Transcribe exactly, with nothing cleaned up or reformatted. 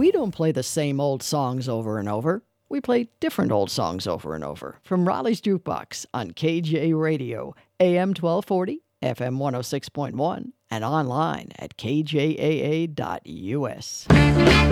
we don't play the same old songs over and over. We play different old songs over and over. From Raleigh's Jukebox on K J Radio, A M twelve forty, F M one oh six point one, and online at K J A A dot U S.